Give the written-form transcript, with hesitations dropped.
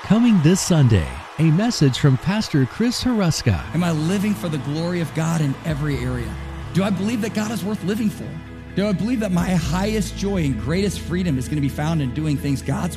Coming this Sunday, a message from Pastor Chris Haruska. Am I living for the glory of God in every area? Do I believe that God is worth living for? Do I believe that my highest joy and greatest freedom is going to be found in doing things God's